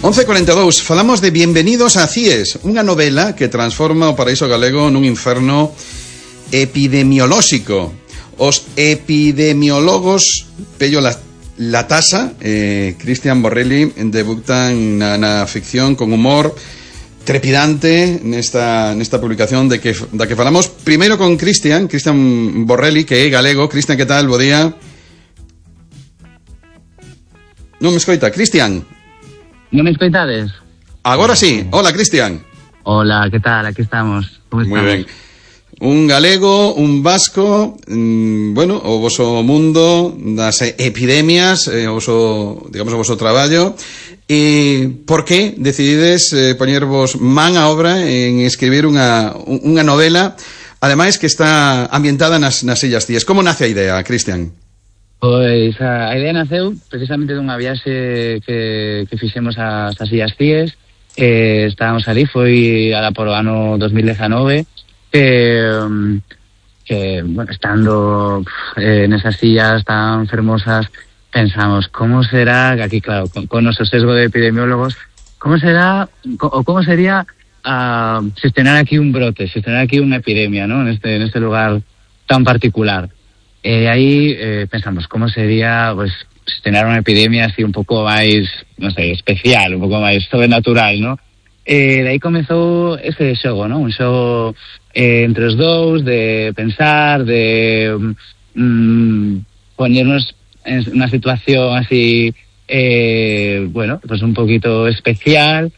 11:42, falamos de Bienvenidos a Cies, unha novela que transforma o paraíso galego nun inferno epidemiolóxico. Os epidemiólogos Pello Latasa e Cristian Borrelli debutan na ficción con humor trepidante nesta publicación da que falamos. Primeiro con Cristian Borrelli, que é galego. Cristian, que tal? Bo día. Non me escoita, Cristian. Non me escoitades? Agora sí. Hola, Cristian. Hola, que tal? Aquí estamos. Como estamos? Moi ben. Un galego, un vasco, o voso mundo das epidemias, o voso traballo. E por que decidides poñervos man a obra en escribir unha novela, ademais que está ambientada nas Illas Cíes? Como nace a idea, Cristian? Pois a idea naceu precisamente dunha viaxe que fixemos ás Illas Cíes. Estábamos ali, foi ala por o ano 2019, estando nesas illas tan fermosas, pensamos, como será, aquí claro, con noso sesgo de epidemiólogos, como sería gestionar aquí un brote, gestionar aquí unha epidemia, ¿no? En este lugar tan particular. Aí pensamos, como sería pues gestionar unha epidemia así un pouco máis, non sei, especial, un pouco máis sobrenatural, ¿no? De aí comezou ese xogo, ¿no? Un xogo entre os dous, de pensar, de poñernos en unha situación así, pues un poquito especial,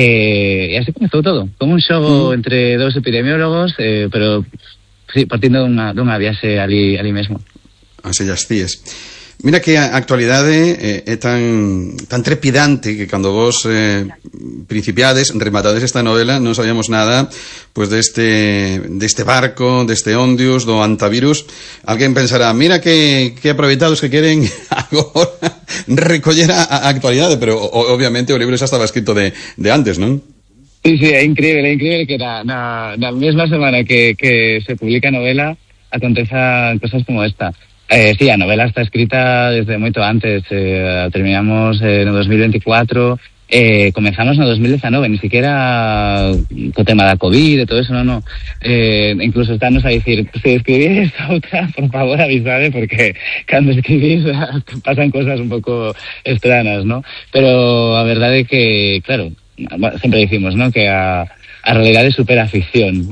e así comezou todo, como un xogo entre dous epidemiólogos, pero sí, partindo dunha viaxe ali mesmo. As Illas Cíes. Mira que a actualidade é tan trepidante que cando vos principiades, rematades esta novela, non sabíamos nada pois deste barco, deste Ondius, do antivirus. Alguén pensará, mira que aproveitados que queren agora recoller a actualidade, pero obviamente o libro xa estaba escrito de antes, non? Sí, é increíble que na mesma semana que se publica a novela acontezan cosas como esta. Sí, a novela está escrita desde moito antes. Terminamos no 2024, comenzamos no 2019, ni siquiera co tema da COVID e todo eso, no. Incluso estános a dicir, se escribís outra, por favor avisade, porque cando escribís pasan cosas un pouco extrañas, ¿no? Pero a verdade é que, claro, sempre dicimos, ¿no?, que a realidade supera a ficción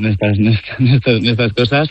nestas cosas.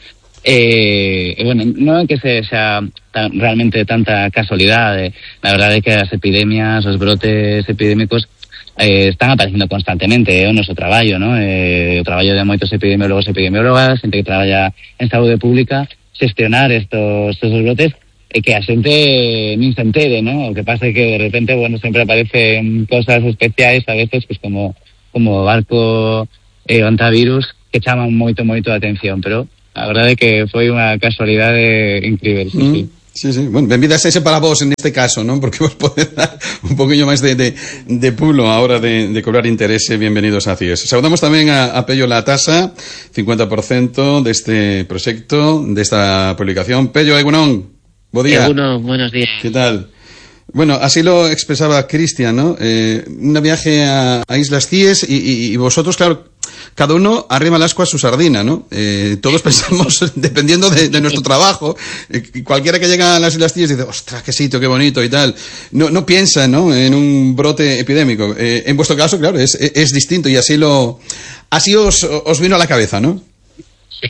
Non é que sexa realmente tanta casualidade. La verdade é que as epidemias, os brotes epidémicos están aparecendo constantemente. É o noso traballo, ¿no? O traballo de moitos epidemiólogos e epidemiólogas, xente que traballa en saúde pública, xestionar estos brotes e que a xente nin se entere, ¿no? O que pasa é que de repente, sempre aparecen cosas especiais a veces, pues como o barco antivirus, que chaman moito a atención, pero a verdade é que foi unha casualidade incrível, sí. Sí. Bueno, benvidas ese para vos en este caso, non? Porque vos pode dar un poquinho máis de pulo a hora de cobrar interese. Bienvenidos a Cies. Saudamos tamén a Pello Latasa, 50% deste proxecto, desta publicación. Pello, egunon, bo día. Egunon, buenos días. Que tal? Bueno, así lo expresaba Cristian, ¿no? Un viaje a Islas Cíes y vosotros, claro, cada uno arrima el ascua a su sardina, ¿no? Todos pensamos, dependiendo de nuestro trabajo, cualquiera que llega a las Islas Cíes dice, ostras, qué sitio, qué bonito y tal. No piensa, ¿no?, en un brote epidémico. En vuestro caso, claro, es distinto y así os vino a la cabeza, ¿no? Sí.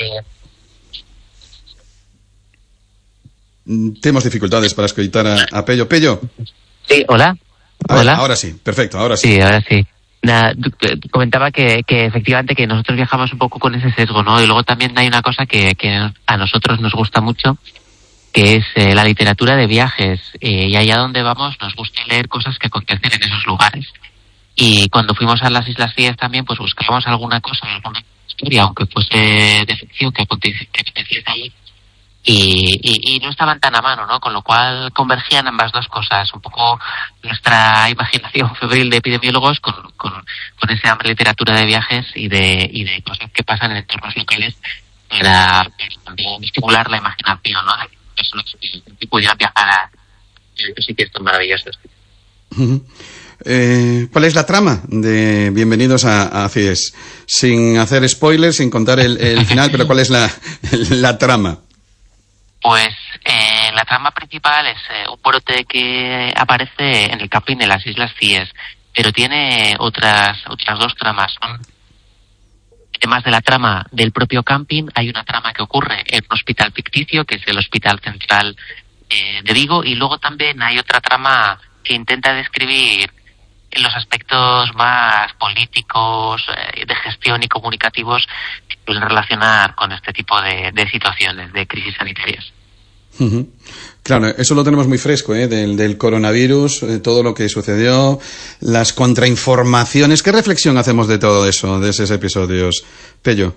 Temos dificultades para escoitar a Pello. Pello. Sí, hola. Hola. Ahora sí, perfecto, ahora sí. Sí, ahora sí. Comentaba que efectivamente que nosotros viajamos un poco con ese sesgo, ¿no? Y luego también hay una cosa que a nosotros nos gusta mucho, que es la literatura de viajes. Y allá donde vamos nos gusta leer cosas que acontecen en esos lugares. Y cuando fuimos a las Islas Cíes también, pues buscábamos alguna cosa, alguna historia, aunque fuese de ficción, que aconteciese ahí. Y no estaban tan a mano, ¿no? Con lo cual convergían ambas dos cosas, un poco nuestra imaginación febril de epidemiólogos con esa hambre literatura de viajes y de cosas que pasan en entornos locales para también estimular la imaginación, ¿no? Personas que pudieran viajar a sitios tan maravillosos. ¿Cuál es la trama de Bienvenidos a CIES? Sin hacer spoilers, sin contar el final, pero ¿cuál es la trama? Pues la trama principal es un brote que aparece en el camping de las Islas Cíes, pero tiene otras dos tramas. Además de la trama del propio camping, hay una trama que ocurre en un hospital ficticio, que es el Hospital Central de Vigo, y luego también hay otra trama que intenta describir los aspectos más políticos, de gestión y comunicativos que suelen relacionar con este tipo de situaciones, de crisis sanitarias. Uh-huh. Claro, eso lo tenemos muy fresco, del coronavirus, todo lo que sucedió, las contrainformaciones. ¿Qué reflexión hacemos de todo eso, de esos episodios, Pello?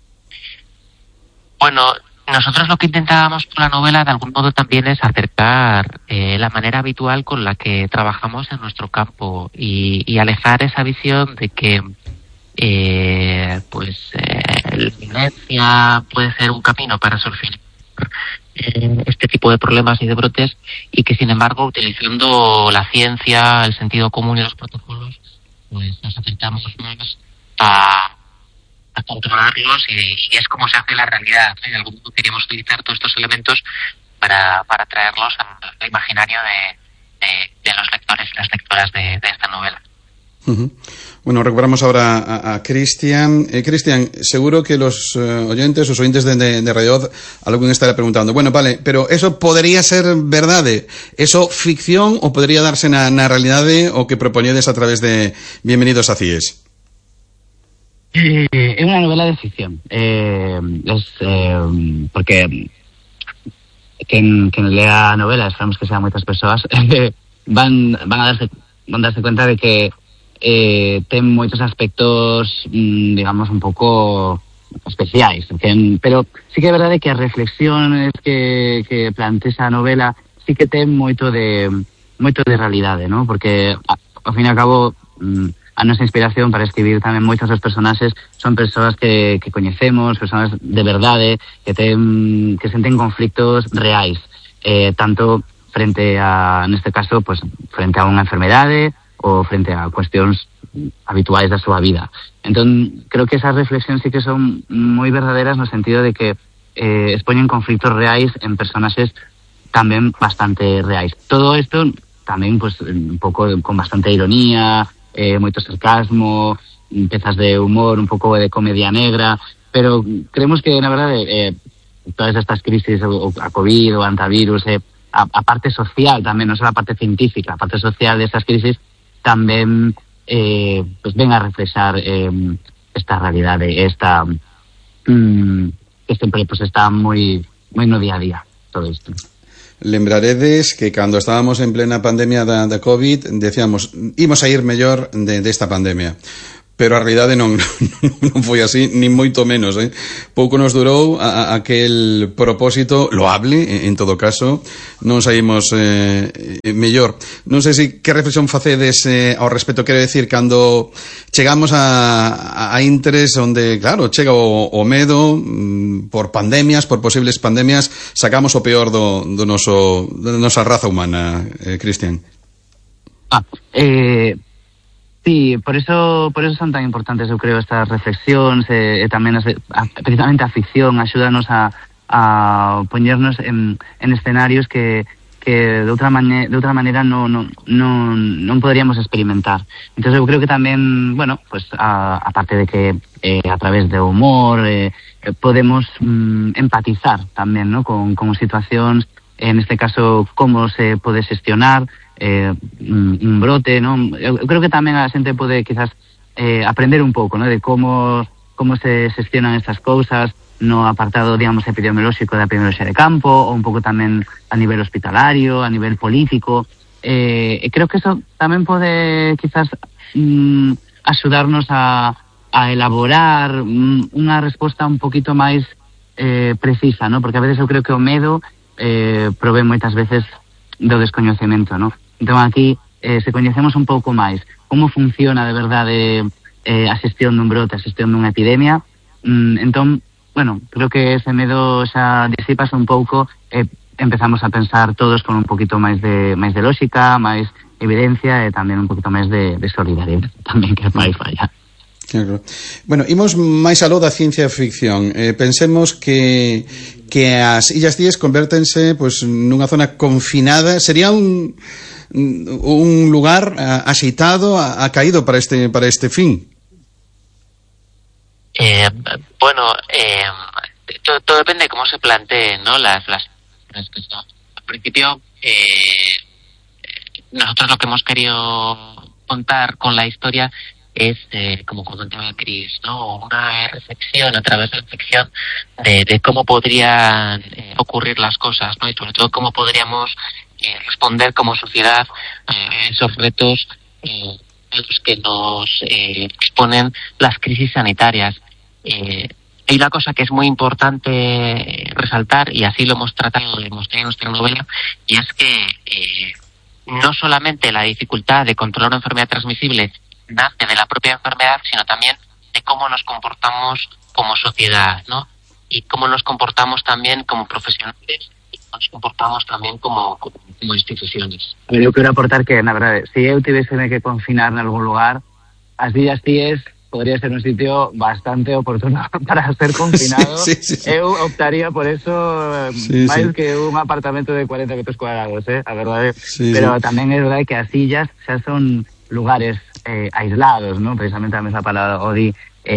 Bueno, nosotros lo que intentábamos con la novela de algún modo también es acercar la manera habitual con la que trabajamos en nuestro campo y alejar esa visión de que la violencia puede ser un camino para surfir este tipo de problemas y de brotes, y que sin embargo, utilizando la ciencia, el sentido común y los protocolos, pues nos acercamos más a controlarlos, y es como se hace la realidad, ¿no? Y de algún modo queríamos utilizar todos estos elementos para traerlos al imaginario de los lectores y las lectoras de esta novela. Uh-huh. Bueno, recuperamos ahora a Cristian. Cristian, seguro que los oyentes de Radio alguien estará preguntando, bueno, vale, pero ¿eso podría ser verdad? ¿Eso ficción o podría darse na realidade o que propoñedes a través de Bienvenidos a CIES? Es una novela de ficción. Porque quien lea novelas, esperamos que sean muchas personas, van a darse cuenta de que ten moitos aspectos, digamos, un pouco especiais, pero sí que é verdade que as reflexiones que plantea a novela sí que ten moito de realidade, ¿no? Porque ao fin e ao cabo a nosa inspiración para escribir tamén moitos dos personaxes son persoas que coñecemos, persoas de verdade, que senten conflictos reais, tanto frente a, neste caso, pues frente a unha enfermedade ou frente a cuestións habituais da súa vida. Entón, creo que esas reflexións sí que son moi verdaderas no sentido de que expoñen conflictos reais en personaxes tamén bastante reais. Todo isto tamén, pues, un pouco con bastante ironía, moito sarcasmo, pezas de humor, un pouco de comedia negra, pero creemos que, na verdade, todas estas crisis, a COVID, o antivirus, a parte social tamén, non só a parte científica, a parte social destas crisis, tamén pues ven a reflexar esta realidade, que sempre pues está moi no día a día todo isto. Lembraredes que cando estábamos en plena pandemia da COVID decíamos, imos a ir mellor desta pandemia. Pero a realidade non foi así, ni moito menos, Pouco nos durou aquel propósito loable, en todo caso, non saímos mellor. Non sei se que reflexión facedes ao respecto, quero decir, cando chegamos a intres onde, claro, chega o medo por pandemias, por posibles pandemias, sacamos o peor da nosa raza humana, Cristian. Sí, por eso son tan importantes, eu creo, estas reflexións, tamén precisamente a ficción axúdanos a poñernos en escenarios que de outra maneira non poderíamos experimentar. Entonces eu creo que tamén, bueno, pues aparte de que a través do humor podemos empatizar tamén, ¿no? con situacións, en este caso, como se pode xestionar un brote, ¿no? Eu creo que tamén a xente pode quizás aprender un pouco, ¿no? De como se xestionan estas cousas no apartado, digamos, epidemiolóxico da epidemioloxía de campo, ou un pouco tamén a nivel hospitalario, a nivel político. Creo que eso tamén pode quizás axudarnos a elaborar unha resposta un poquito máis precisa, ¿no? Porque a veces eu creo que o medo provén moitas veces do descoñecemento, ¿no? Entón aquí, se coñecemos un pouco máis como funciona de verdade a xestión dun brote, a xestión dunha epidemia, entón, bueno, creo que ese medo xa disipase un pouco, empezamos a pensar todos con un poquito máis de lógica, máis evidencia e tamén un poquito máis de solidaridade tamén que fai falla. Claro. Bueno, imos máis aló da ciencia ficción. Pensemos que as Illas Cíes convértense pois nunha zona confinada. Sería un lugar axeitado, acaído para este fin. Bueno, todo depende de cómo se planteen, ¿no? Al principio, nosotros lo que hemos querido contar con la historia es, como comentaba Chris, ¿no? Una reflexión a través de la ficción de cómo podrían ocurrir las cosas, ¿no? Y sobre todo cómo podríamos responder como sociedad a esos retos a los que nos exponen las crisis sanitarias. Hay una cosa que es muy importante resaltar, y así lo hemos tratado de mostrar en nuestra novela, y es que no solamente la dificultad de controlar una enfermedad transmisible nace de la propia enfermedad, sino también de cómo nos comportamos como sociedad, ¿no? Y cómo nos comportamos también como profesionales, y cómo nos comportamos también como instituciones. Eu quero aportar que, na verdade, se eu tivéseme que confinar en algún lugar, as Illas Cíes podría ser un sitio bastante oportuno para ser confinado. Sí. Eu optaría por eso máis que un apartamento de 40 metros cuadrados, a verdade. Pero tamén é verdade que as illas xa son lugares aislados, ¿no? Precisamente a mesma palabra Odi,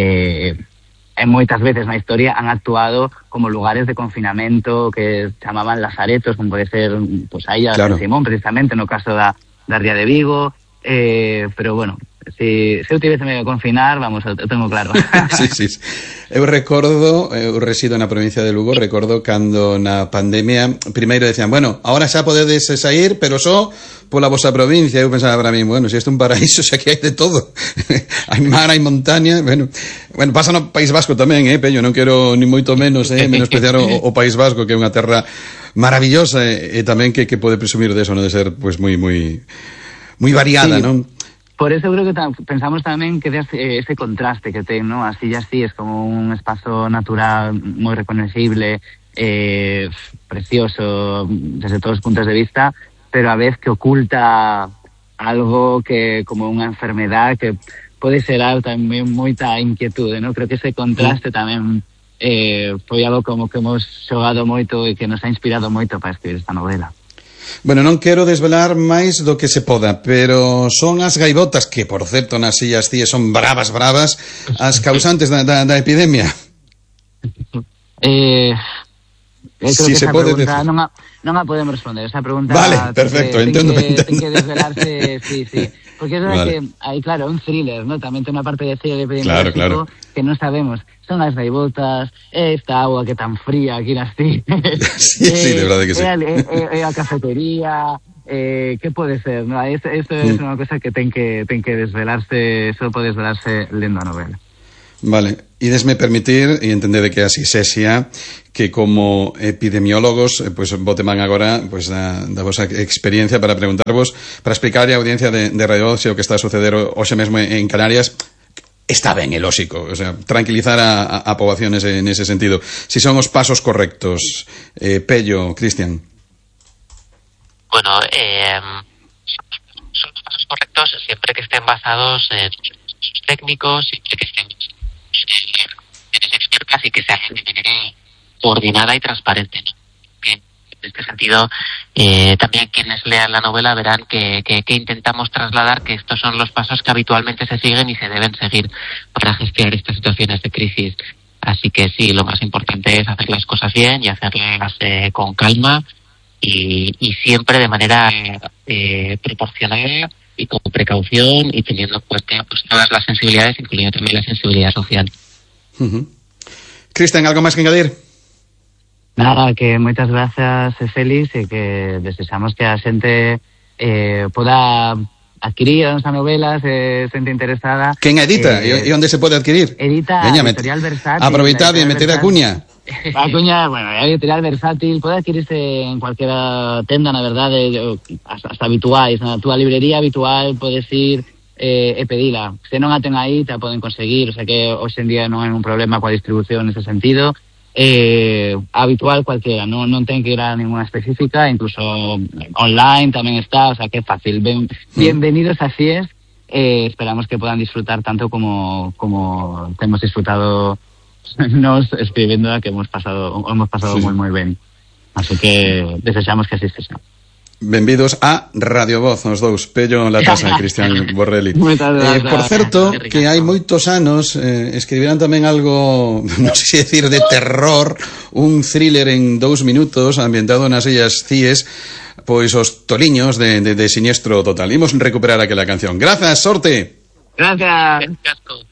moitas veces na historia han actuado como lugares de confinamento que chamaban lazaretos, como pode ser pues, a illa de Simón, precisamente no caso da ría de Vigo, pero bueno, se eu tivese medio confinar, vamos, eu tengo claro. Sí. Eu resido na provincia de Lugo, recordo cando na pandemia primeiro decían, bueno, ahora xa podedes sair, pero só pola vosa provincia. Eu pensaba para mí, bueno, se isto é un paraíso, xa que hai de todo. Hai mar, hai montaña, bueno, pasa no País Vasco tamén, Peño, non quero ni moito menos, menospreciar o País Vasco, que é unha terra maravillosa e tamén que pode presumir de eso, non de ser pues moi variada, sí. Non? Por eso creo que pensamos tamén que ese contraste que ten, ¿no? Así ya sí, es como un espazo natural moi reconocible, precioso desde todos os puntos de vista, pero a vez que oculta algo que como unha enfermedad que pode xerar tamén moita inquietude, ¿no? Creo que ese contraste tamén foi algo como que hemos xogado moito e que nos ha inspirado moito para escribir esta novela. Bueno, non quero desvelar máis do que se poda, pero son as gaivotas, que, por certo, nas Illas Cíes son bravas, as causantes da epidemia. Si se pode decir. Non a podemos responder, esa pregunta... Vale, perfecto, entendo. Ten que desvelarse, sí. Porque es verdad que hay, claro, un thriller, ¿no? Tamén ten unha parte de thriller epidemiológico claro. Que non sabemos. Son as gaivotas, esta agua que tan fría aquí nas Cíes. Sí, de verdade que sí. A cafetería, que pode ser, ¿no? Eso es unha cosa que ten que desvelarse, só pode desvelarse lendo a novela. Vale, idesme permitir e entender que así sexa que como epidemiólogos pues boteman agora pues da vosa experiencia para preguntarvos, para explicar a audiencia de Radio Ocio o que está a suceder hoxe mesmo en Canarias. Está ben, é lóxico, o sea, tranquilizar a poboación nese sentido. Si son os pasos correctos. Pello, Cristian. Bueno, son los pasos correctos siempre que estén basados en técnicos, siempre que estén expertas y que se hagan de manera coordinada y transparente, ¿no? Que en este sentido también quienes lean la novela verán que intentamos trasladar que estos son los pasos que habitualmente se siguen y se deben seguir para gestionar estas situaciones de crisis. Así que sí, lo más importante es hacer las cosas bien y hacerlas con calma y siempre de manera proporcional y con precaución y teniendo en cuenta pues todas las sensibilidades, incluyendo también la sensibilidad social. Cristian, algo máis que engadir? Nada, que moitas grazas, Félix, e que desexamos que a xente poda adquirir a nosa novela, se sente interesada. Quen edita? E onde se pode adquirir? Edita a Editorial Versátil. Aproveitad e meter a cuña. A cuña, bueno, a Editorial Versátil pode adquirirse en cualquiera tenda, na verdade, hasta habituais, na túa librería habitual podes ir e pedila. Se non a ten aí, te a poden conseguir, o sea que hoxe en día non hai un problema coa distribución nese sentido. habitual cualquiera, no ten que ir a ninguna específica, incluso online también está, o sea que fácil. Bienvenidos a CIES, esperamos que puedan disfrutar tanto como hemos disfrutado nos escribiendo, que hemos pasado sí. muy muy bien, así que desexamos que así sea. Benvidos a Radio Voz, os dous, Pello Latasa e Cristian Borrelli. Por certo, que hai moitos anos escribiran tamén algo, non sei decir de terror, un thriller en 2 minutos ambientado nas illas Cíes, pois os toliños de Siniestro Total. Imos recuperar aquela canción. Grazas, sorte. Gracias.